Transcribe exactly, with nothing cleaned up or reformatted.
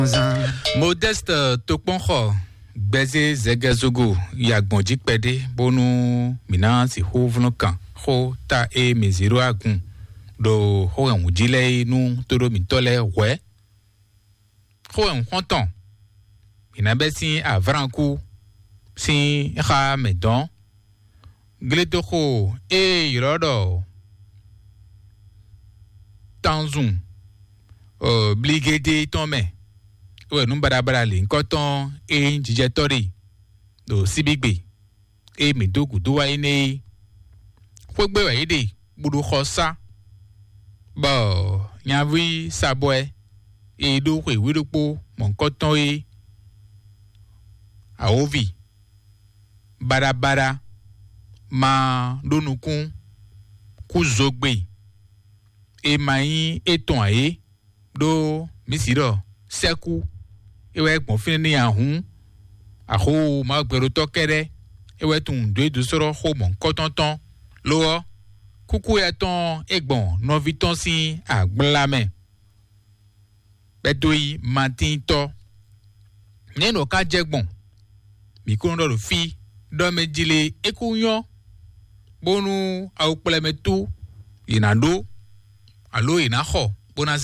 Modeste Tokponcho Beze Zegezogo Yagbonji Pede Bonu Mina si hovno kan ho ta e meziro agun do ho en wujile nu todo mitole we ho en honton ina besi avranku si ha medon gleto ho e yrodo tanzun euh bligede tome we nu barabara le nkoton e njije tori do sibigbe e medogu do wa ine kwegbe wa ide budu khosa bo nyavi sabwe e do kwe wirupo mon koton e aovi barabara ma donukun kuzogbe e mai eton aye do misiro seku ewe gbon fin ni ahun aho ma gbero tokere ewe tun do edu soro ho mon kotonton lo kuku eton egbon no viton si agblame bedoi matin to neno ka jegbon mi ko ndo fi do mejile ekunyo bonu awplemetu inado alo inaho bona